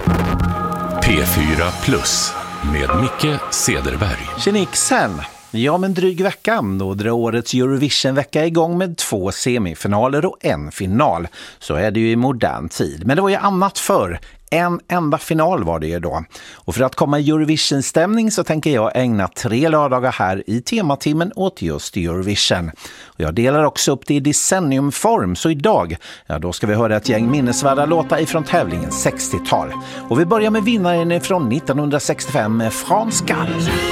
P4 Plus med Micke Cederberg. Tjenixen! Ja, men dryg vecka. Då drar årets Eurovision-vecka igång med 2 semifinaler och en final. Så är det ju i modern tid. Men det var ju annat förr. En enda final var det ju då. Och för att komma i Eurovision-stämning så tänker jag ägna 3 lördagar här i tematimmen åt just Eurovision. Och jag delar också upp det i decenniumform, så idag, då ska vi höra ett gäng minnesvärda låtar ifrån tävlingen 60-tal. Och vi börjar med vinnaren från 1965 med Frans Gall.